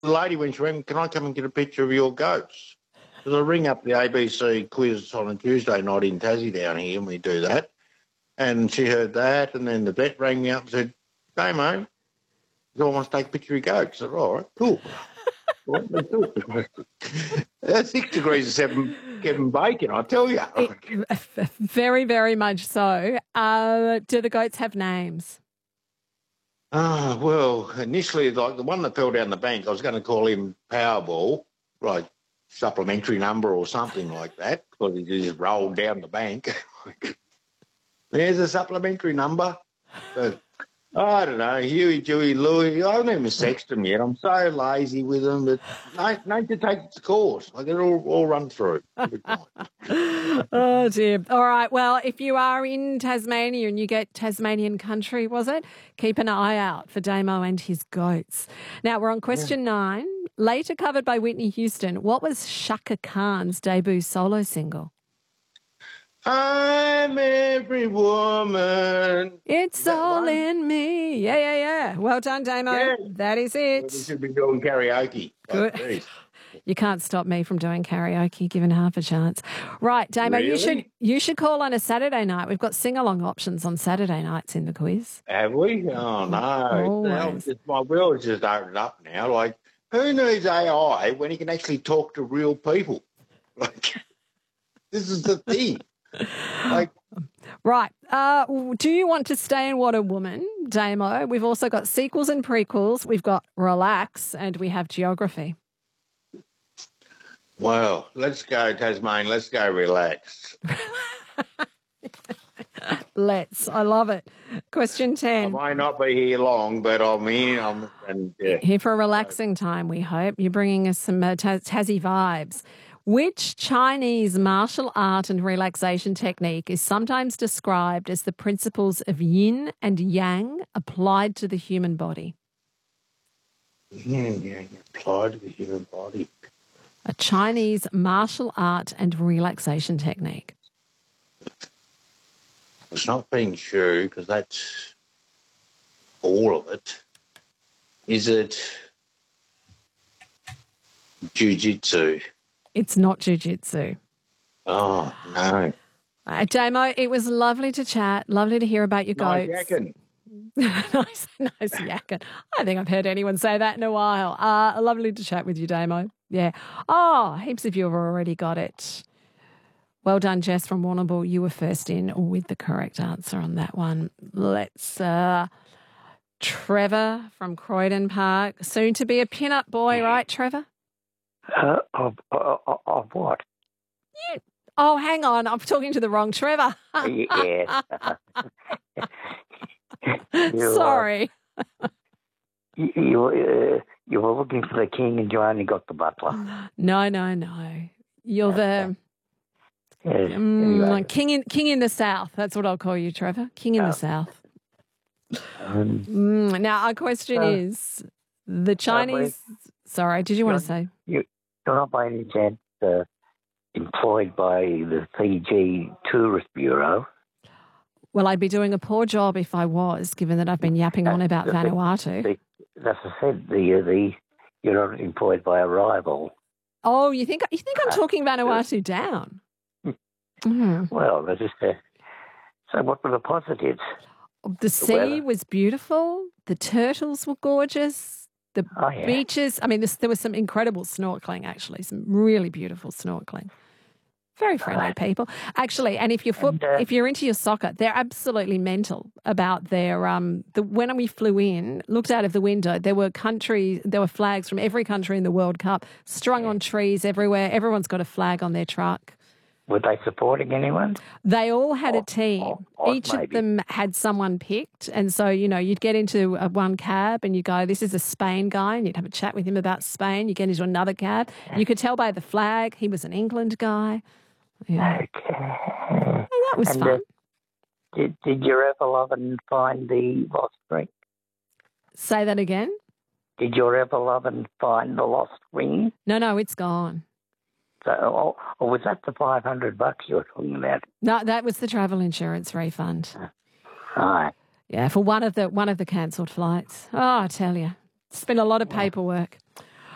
lady when she rang, can I come and get a picture of your goats? Because I ring up the ABC quiz on a Tuesday night in Tassie down here, and we do that. And she heard that, and then the vet rang me up and said, Damo, do I want to take a picture of your goats? I said, all right, cool. Well, let's do it. That's 6 degrees of Kevin Bacon, I tell you. Very, very much so. Do the goats have names? Well, initially, like the one that fell down the bank, I was going to call him Powerball, like supplementary number or something like that, because he just rolled down the bank. There's a supplementary number. But I don't know, Huey, Dewey, Louie. I haven't even sexed them yet. I'm so lazy with them, but nature takes its course. I get it all run through. Oh, dear. All right. Well, if you are in Tasmania and you get Tasmanian country, was it? Keep an eye out for Damo and his goats. Now, we're on question 9. Later covered by Whitney Houston, what was Shaka Khan's debut solo single? I'm every woman. It's all in me. Yeah. Well done, Damo. Yeah. That is it. We should be doing karaoke. Good. You can't stop me from doing karaoke, given half a chance. Right, Damo, really? you should call on a Saturday night. We've got sing-along options on Saturday nights in the quiz. Have we? Oh, no. My world's just opened up now. Like, who needs AI when he can actually talk to real people? Like, this is the thing. Right. Do you want to stay in What a Woman, Damo? We've also got sequels and prequels. We've got Relax, and we have Geography. Well, let's go, Tasmania. Let's go Relax. I love it. Question 10. I might not be here long, but I'm here. Here for a relaxing time, we hope. You're bringing us some Tassie vibes. Which Chinese martial art and relaxation technique is sometimes described as the principles of yin and yang applied to the human body? Yin and yang applied to the human body. A Chinese martial art and relaxation technique. It's not Feng Shui, because that's all of it. Is it Jiu-Jitsu? It's not Jiu-Jitsu. Oh, no. Damo, it was lovely to chat, lovely to hear about your goats. Nice yakking. nice yakking. I think I've heard anyone say that in a while. Lovely to chat with you, Damo. Yeah. Oh, heaps of you have already got it. Well done, Jess from Warrnambool. You were first in with the correct answer on that one. Let's Trevor from Croydon Park, soon to be a pin-up boy, right, Trevor? Of what? Yeah. Oh, hang on. I'm talking to the wrong Trevor. Yes. Sorry. You were looking for the king and you only got the butler. No. You're the anyway. king in the south. That's what I'll call you, Trevor. King in the south. Now, our question is, the Chinese... Sorry, did you want to say? You're not by any chance employed by the Fiji Tourist Bureau? Well, I'd be doing a poor job if I was, given that I've been yapping on about Vanuatu. That's I said. You're not employed by a rival. Oh, you think I'm talking Vanuatu down? Well, that's just so. What were the positives? The sea was beautiful. The turtles were gorgeous. The beaches. I mean, there was some incredible snorkeling. Actually, some really beautiful snorkeling. Very friendly people, actually. And if you're into your soccer, they're absolutely mental about their when we flew in, looked out of the window, there were flags from every country in the World Cup strung on trees everywhere. Everyone's got a flag on their truck. Were they supporting anyone? They all had a team. Each of them had someone picked. And so, you'd get into one cab and you go, this is a Spain guy, and you'd have a chat with him about Spain. You get into another cab. You could tell by the flag he was an England guy. Yeah. Okay. And that was fun. Did your ever love and find the lost ring? Say that again? Did your ever love and find the lost ring? No, it's gone. So, or was that the $500 you were talking about? No, that was the travel insurance refund. Right. Yeah, for one of the cancelled flights. Oh, I tell you, it's been a lot of paperwork.